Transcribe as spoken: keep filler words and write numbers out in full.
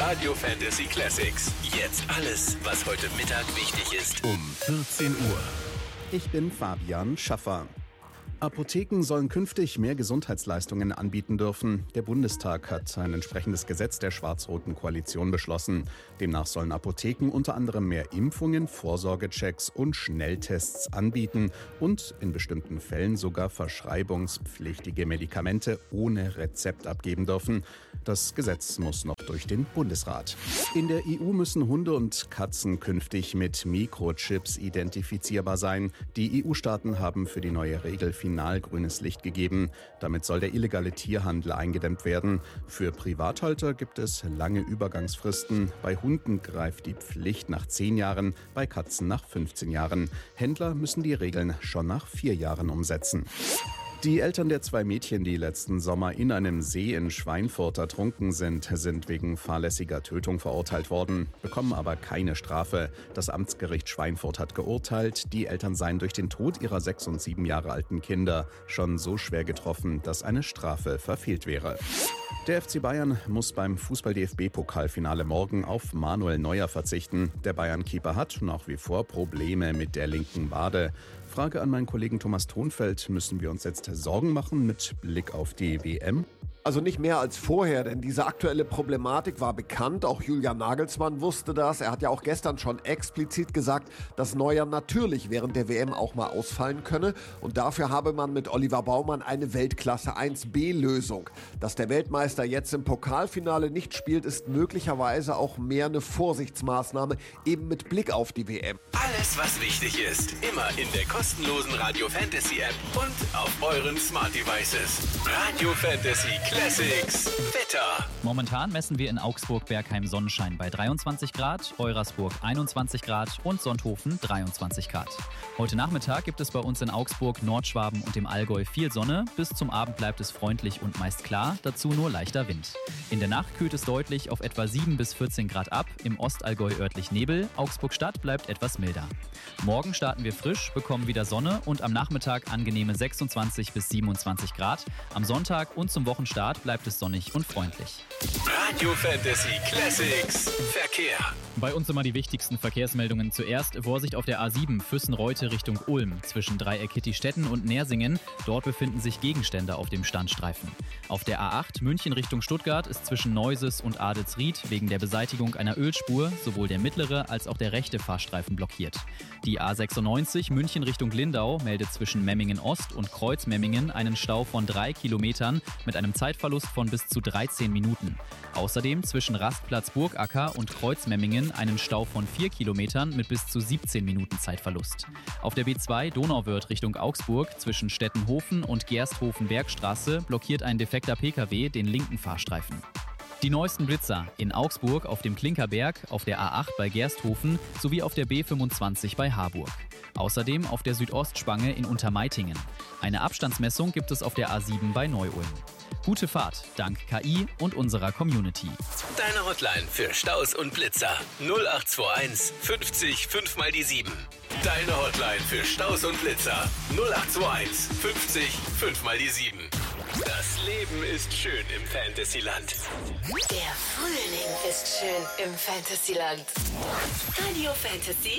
Radio Fantasy Classics. Jetzt alles, was heute Mittag wichtig ist. Um vierzehn Uhr. Ich bin Fabian Schaffer. Apotheken sollen künftig mehr Gesundheitsleistungen anbieten dürfen. Der Bundestag hat ein entsprechendes Gesetz der schwarz-roten Koalition beschlossen. Demnach sollen Apotheken unter anderem mehr Impfungen, Vorsorgechecks und Schnelltests anbieten und in bestimmten Fällen sogar verschreibungspflichtige Medikamente ohne Rezept abgeben dürfen. Das Gesetz muss noch durch den Bundesrat. In der E U müssen Hunde und Katzen künftig mit Mikrochips identifizierbar sein. Die E U-Staaten haben für die neue Regel final grünes Licht gegeben. Damit soll der illegale Tierhandel eingedämmt werden. Für Privathalter gibt es lange Übergangsfristen. Bei Hunden greift die Pflicht nach zehn Jahren, bei Katzen nach fünfzehn Jahren. Händler müssen die Regeln schon nach vier Jahren umsetzen. Die Eltern der zwei Mädchen, die letzten Sommer in einem See in Schweinfurt ertrunken sind, sind wegen fahrlässiger Tötung verurteilt worden, bekommen aber keine Strafe. Das Amtsgericht Schweinfurt hat geurteilt, die Eltern seien durch den Tod ihrer sechs und sieben Jahre alten Kinder schon so schwer getroffen, dass eine Strafe verfehlt wäre. Der F C Bayern muss beim Fußball-D F B-Pokalfinale morgen auf Manuel Neuer verzichten. Der Bayern-Keeper hat nach wie vor Probleme mit der linken Wade. Frage an meinen Kollegen Thomas Thonfeld: Müssen wir uns jetzt Sorgen machen mit Blick auf die W M? Also nicht mehr als vorher, denn diese aktuelle Problematik war bekannt. Auch Julian Nagelsmann wusste das. Er hat ja auch gestern schon explizit gesagt, dass Neuer natürlich während der W M auch mal ausfallen könne. Und dafür habe man mit Oliver Baumann eine Weltklasse eins B Lösung. Dass der Weltmeister jetzt im Pokalfinale nicht spielt, ist möglicherweise auch mehr eine Vorsichtsmaßnahme, eben mit Blick auf die W M. Alles, was wichtig ist, immer in der kostenlosen Radio Fantasy App und auf euren Smart Devices. Radio Fantasy Classics. Wetter. Momentan messen wir in Augsburg-Bergheim Sonnenschein bei dreiundzwanzig Grad, Eurasburg einundzwanzig Grad und Sonthofen dreiundzwanzig Grad. Heute Nachmittag gibt es bei uns in Augsburg, Nordschwaben und dem Allgäu viel Sonne. Bis zum Abend bleibt es freundlich und meist klar, dazu nur leichter Wind. In der Nacht kühlt es deutlich auf etwa sieben bis vierzehn Grad ab, im Ostallgäu örtlich Nebel, Augsburg-Stadt bleibt etwas milder. Morgen starten wir frisch, bekommen wieder Sonne und am Nachmittag angenehme sechsundzwanzig bis siebenundzwanzig Grad. Am Sonntag und zum Wochenstart bleibt es sonnig und freundlich. Radio Fantasy Classics. Verkehr. Bei uns immer die wichtigsten Verkehrsmeldungen zuerst. Vorsicht auf der A sieben Füssen-Reute Richtung Ulm zwischen Dreieck-Kittistetten und Nersingen. Dort befinden sich Gegenstände auf dem Standstreifen. Auf der A acht München Richtung Stuttgart ist zwischen Neuses und Adelsried wegen der Beseitigung einer Ölspur sowohl der mittlere als auch der rechte Fahrstreifen blockiert. Die A sechsundneunzig München Richtung Lindau meldet zwischen Memmingen Ost und Kreuz-Memmingen einen Stau von drei Kilometern mit einem Zeitverlust von bis zu dreizehn Minuten. Außerdem zwischen Rastplatz Burgacker und Kreuz-Memmingen einen Stau von vier Kilometern mit bis zu siebzehn Minuten Zeitverlust. Auf der B zwei Donauwörth Richtung Augsburg zwischen Stettenhofen und Gersthofen-Bergstraße blockiert ein defekter P K W den linken Fahrstreifen. Die neuesten Blitzer in Augsburg auf dem Klinkerberg, auf der A acht bei Gersthofen sowie auf der B fünfundzwanzig bei Harburg. Außerdem auf der Südostspange in Untermeitingen. Eine Abstandsmessung gibt es auf der A sieben bei Neu-Ulm. Gute Fahrt dank K I und unserer Community. Deine Hotline für Staus und Blitzer null acht zwei eins fünfzig fünf mal die sieben. Deine Hotline für Staus und Blitzer null acht zwei eins fünfzig fünf mal die sieben. Das Leben ist schön im Fantasyland. Der Frühling ist schön im Fantasyland. Radio Fantasy